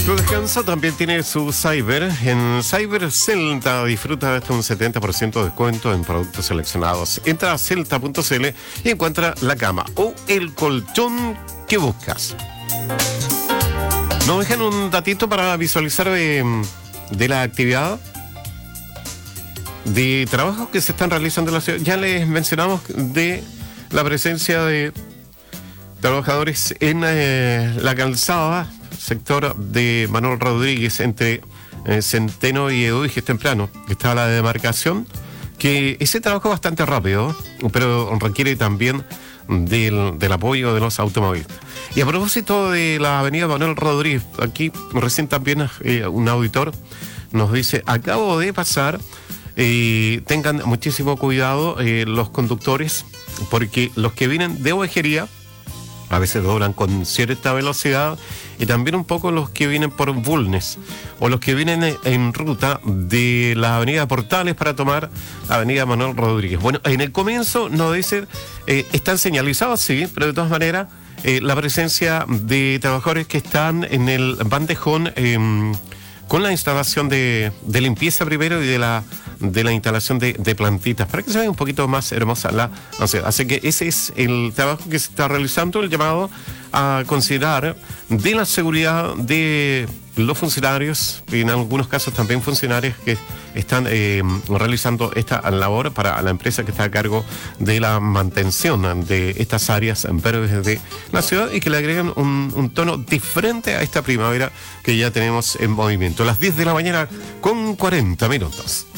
Tu descanso también tiene su Cyber. En Cyber Celta disfruta de hasta un 70% de descuento en productos seleccionados. Entra a celta.cl y encuentra la cama o el colchón que buscas. Nos dejan un datito para visualizar de la actividad de trabajos que se están realizando en la ciudad. Ya les mencionamos de la presencia de trabajadores en la calzada, sector de Manuel Rodríguez entre Centeno y Eduviges temprano. Está la demarcación, que ese trabajo es bastante rápido, pero requiere también del apoyo de los automovilistas. Y a propósito de la avenida Manuel Rodríguez, aquí recién también un auditor nos dice: acabo de pasar, tengan muchísimo cuidado los conductores, porque los que vienen de Ovejería a veces doblan con cierta velocidad, y también un poco los que vienen por Bulnes o los que vienen en ruta de la avenida Portales para tomar la avenida Manuel Rodríguez. Bueno, en el comienzo nos dicen, están señalizados, sí, pero de todas maneras la presencia de trabajadores que están en el bandejón con la instalación de limpieza primero y de la instalación de plantitas, para que se vea un poquito más hermosa la ciudad. Así que ese es el trabajo que se está realizando, el llamado a considerar de la seguridad de los funcionarios, y en algunos casos también funcionarios que están realizando esta labor para la empresa que está a cargo de la mantención de estas áreas verdes de la ciudad, y que le agregan un tono diferente a esta primavera que ya tenemos en movimiento. A las 10 de la mañana con 40 minutos.